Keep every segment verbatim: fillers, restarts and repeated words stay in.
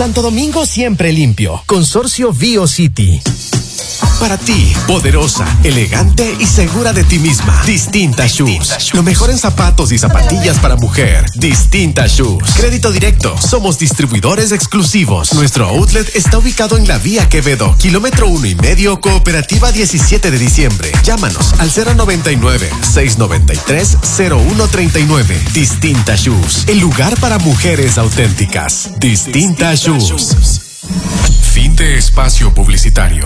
Santo Domingo siempre limpio. Consorcio BioCity. Para ti, poderosa, elegante y segura de ti misma. Distinta Shoes. Lo mejor en zapatos y zapatillas para mujer. Distinta Shoes. Crédito directo. Somos distribuidores exclusivos. Nuestro outlet está ubicado en la Vía Quevedo, kilómetro uno y medio, Cooperativa diecisiete de diciembre. Llámanos al cero noventa y nueve, seiscientos noventa y tres, cero uno treinta y nueve. Distinta Shoes. El lugar para mujeres auténticas. Distinta Shoes. Fin de espacio publicitario.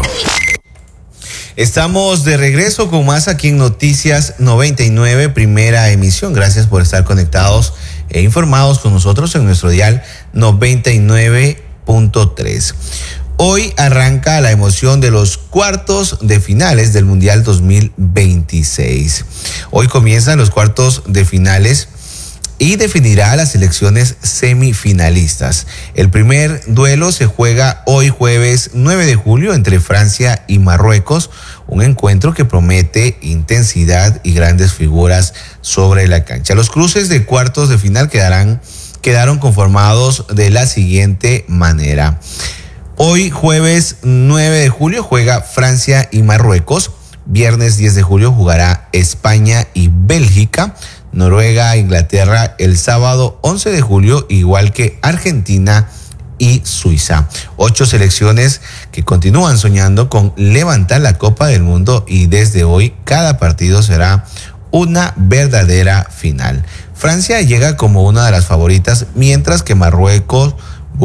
Estamos de regreso con más aquí en Noticias noventa y nueve, primera emisión. Gracias por estar conectados e informados con nosotros en nuestro dial noventa y nueve punto tres. Hoy arranca la emoción de los cuartos de finales del Mundial dos mil veintiséis. Hoy comienzan los cuartos de finales y definirá las selecciones semifinalistas. El primer duelo se juega hoy jueves nueve de julio entre Francia y Marruecos, un encuentro que promete intensidad y grandes figuras sobre la cancha. Los cruces de cuartos de final quedarán, quedaron conformados de la siguiente manera. Hoy jueves nueve de julio juega Francia y Marruecos. Viernes diez de julio jugará España y Bélgica. Noruega, Inglaterra el sábado once de julio, igual que Argentina y Suiza. Ocho selecciones que continúan soñando con levantar la Copa del Mundo y desde hoy cada partido será una verdadera final. Francia llega como una de las favoritas, mientras que Marruecos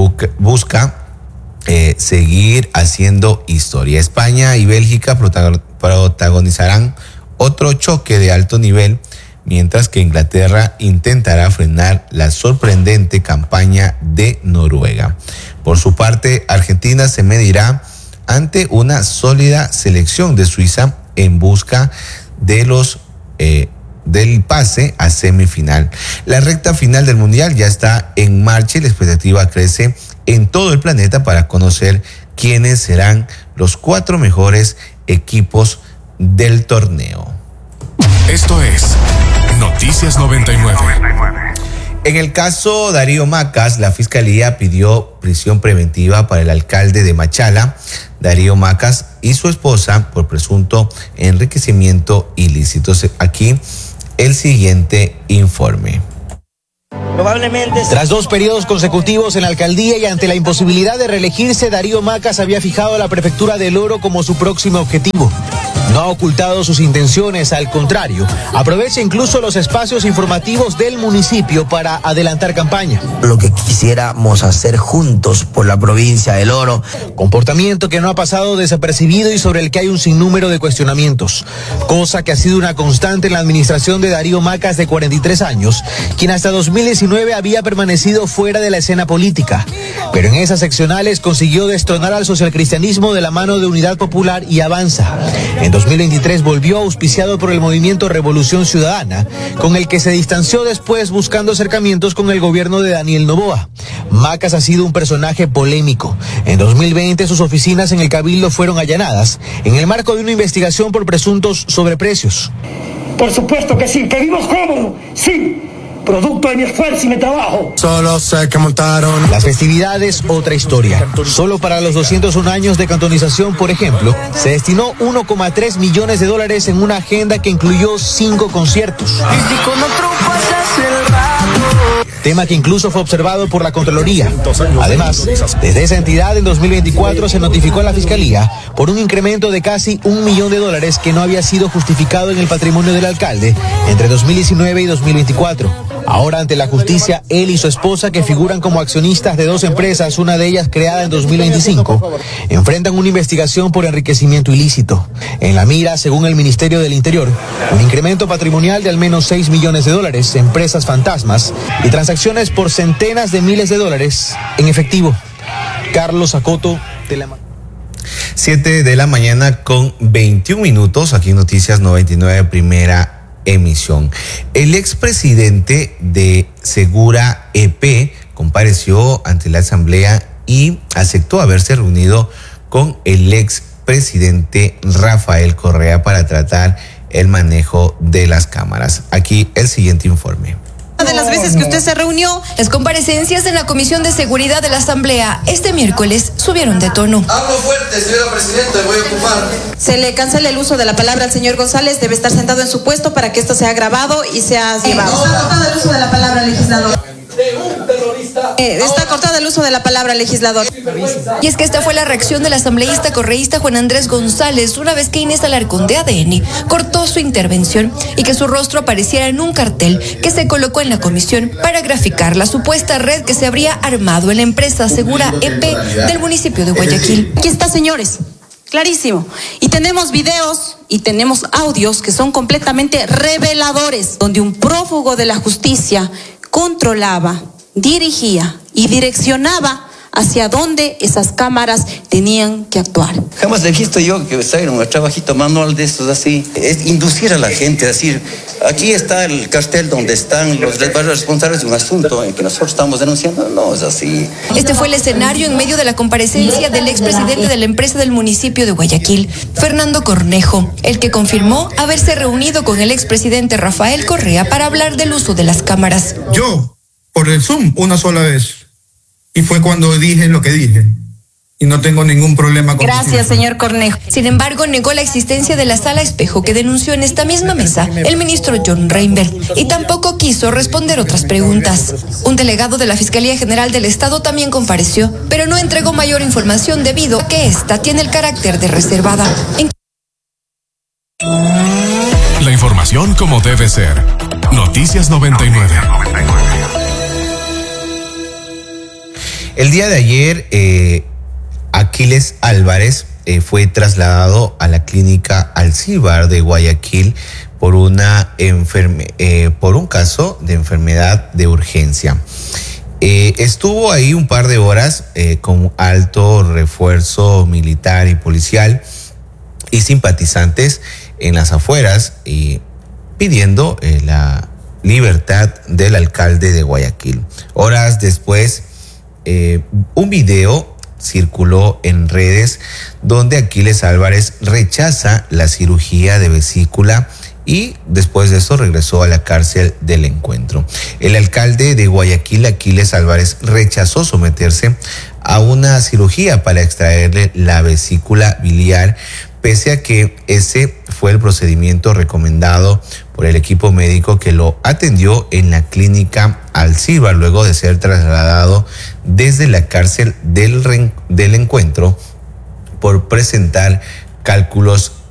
busca eh, seguir haciendo historia. España y Bélgica protagonizarán otro choque de alto nivel, mientras que Inglaterra intentará frenar la sorprendente campaña de Noruega. Por su parte, Argentina se medirá ante una sólida selección de Suiza en busca de los eh, del pase a semifinal. La recta final del Mundial ya está en marcha y la expectativa crece en todo el planeta para conocer quiénes serán los cuatro mejores equipos del torneo. Esto es Noticias noventa y nueve. En el caso Darío Macas, la Fiscalía pidió prisión preventiva para el alcalde de Machala, Darío Macas, y su esposa por presunto enriquecimiento ilícito. Aquí el siguiente informe. Probablemente. Tras dos periodos consecutivos en la alcaldía y ante la imposibilidad de reelegirse, Darío Macas había fijado a la prefectura del Oro como su próximo objetivo. No ha ocultado sus intenciones, al contrario, aprovecha incluso los espacios informativos del municipio para adelantar campaña. Lo que quisiéramos hacer juntos por la provincia del Oro. Comportamiento que no ha pasado desapercibido y sobre el que hay un sinnúmero de cuestionamientos, cosa que ha sido una constante en la administración de Darío Macas, de cuarenta y tres años, quien hasta dos mil diecinueve había permanecido fuera de la escena política, pero en esas seccionales consiguió destronar al socialcristianismo de la mano de Unidad Popular y Avanza. En dos mil veintitrés volvió auspiciado por el movimiento Revolución Ciudadana, con el que se distanció después buscando acercamientos con el gobierno de Daniel Noboa. Macas ha sido un personaje polémico. En dos mil veinte sus oficinas en el Cabildo fueron allanadas en el marco de una investigación por presuntos sobreprecios. Por supuesto que sí, que vivimos cómodos, sí. Producto de mi esfuerzo y mi trabajo. Solo sé que montaron. Las festividades, otra historia. Solo para los doscientos un años de cantonización, por ejemplo, se destinó uno coma tres millones de dólares en una agenda que incluyó cinco conciertos. Tema que incluso fue observado por la Contraloría. Además, desde esa entidad en dos mil veinticuatro se notificó a la Fiscalía por un incremento de casi un millón de dólares que no había sido justificado en el patrimonio del alcalde entre dos mil diecinueve y dos mil veinticuatro. Ahora ante la justicia, él y su esposa, que figuran como accionistas de dos empresas, una de ellas creada en dos mil veinticinco, enfrentan una investigación por enriquecimiento ilícito. En la mira, según el Ministerio del Interior, un incremento patrimonial de al menos seis millones de dólares, empresas fantasmas y transacciones por centenas de miles de dólares en efectivo. Carlos Acoto, de la... siete de la mañana con veintiún minutos, aquí en Noticias noventa y nueve, primera emisión. El expresidente de Segura E P compareció ante la asamblea y aceptó haberse reunido con el expresidente Rafael Correa para tratar el manejo de las cámaras. Aquí el siguiente informe. de las veces que usted se reunió. Las comparecencias en la Comisión de Seguridad de la Asamblea este miércoles subieron de tono. Hablo fuerte, señora Presidenta, voy a ocupar. Se le cancela el uso de la palabra al señor González, debe estar sentado en su puesto para que esto sea grabado y sea llevado. Está cortado el uso de la palabra, legislador. Eh, está cortado el uso de la palabra, legislador. Y es que esta fue la reacción del asambleísta correísta Juan Andrés González una vez que Inés Alarcón de A D N cortó su intervención y que su rostro apareciera en un cartel que se colocó en la comisión para graficar la supuesta red que se habría armado en la empresa Segura E P del municipio de Guayaquil. Aquí está, señores. Clarísimo. Y tenemos videos y tenemos audios que son completamente reveladores, donde un prófugo de la justicia controlaba, dirigía y direccionaba hacia dónde esas cámaras tenían que actuar. Jamás he visto yo que está en un trabajito manual de estos así. Es inducir a la gente, decir, aquí está el cartel donde están los responsables de un asunto en que nosotros estamos denunciando. No es así. Este fue el escenario en medio de la comparecencia del expresidente de la empresa del municipio de Guayaquil, Fernando Cornejo, el que confirmó haberse reunido con el expresidente Rafael Correa para hablar del uso de las cámaras. Yo, por el Zoom, una sola vez. Y fue cuando dije lo que dije. Y no tengo ningún problema con Gracias, eso. señor Cornejo. Sin embargo, negó la existencia de la sala espejo que denunció en esta misma mesa el ministro John Reinberg y tampoco quiso responder otras preguntas. Un delegado de la Fiscalía General del Estado también compareció, pero no entregó mayor información debido a que esta tiene el carácter de reservada. En... La información como debe ser. Noticias noventa y nueve. El día de ayer, eh, Aquiles Álvarez eh, fue trasladado a la clínica Alcíbar de Guayaquil por una enferme, eh, por un caso de enfermedad de urgencia. Eh, estuvo ahí un par de horas eh, con alto refuerzo militar y policial y simpatizantes en las afueras y pidiendo eh, la libertad del alcalde de Guayaquil. Horas después, Eh, un video circuló en redes donde Aquiles Álvarez rechaza la cirugía de vesícula y después de eso regresó a la cárcel del Encuentro. El alcalde de Guayaquil, Aquiles Álvarez, rechazó someterse a una cirugía para extraerle la vesícula biliar, pese a que ese fue el procedimiento recomendado por el equipo médico que lo atendió en la clínica Alcíbar luego de ser trasladado desde la cárcel del, del Encuentro por presentar cálculos